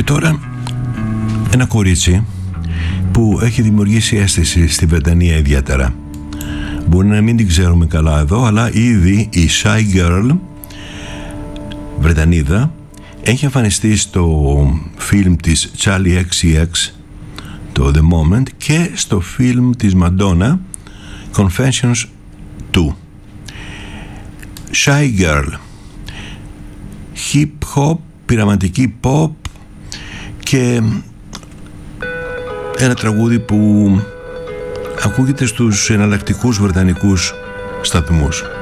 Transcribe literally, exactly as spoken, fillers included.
Και τώρα ένα κορίτσι που έχει δημιουργήσει αίσθηση στη Βρετανία ιδιαίτερα. Μπορεί να μην την ξέρουμε καλά εδώ, αλλά ήδη η Shy Girl, Βρετανίδα, έχει εμφανιστεί στο φιλμ της Charlie εξ σι εξ, το The Moment, και στο φιλμ της Madonna, Confessions two. Shy Girl, hip hop, πειραματική pop και ένα τραγούδι που ακούγεται στους εναλλακτικούς βρετανικούς σταθμούς.